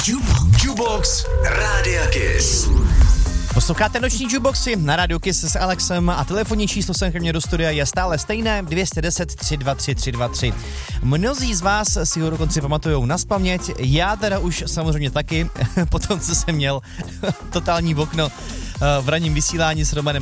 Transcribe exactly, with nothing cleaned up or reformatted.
Jukebox Rádia Kiss. Posloucháte noční jukeboxy na Radio Kiss s Alexem a telefonní číslo sem ke mně do studia je stále stejné dvě set deset tři dva tři tři dva tři. Mnozí z vás si ho dokonce pamatujou nazpaměť, já teda už samozřejmě taky, potom co jsem měl totální okno v ranním vysílání s Romanem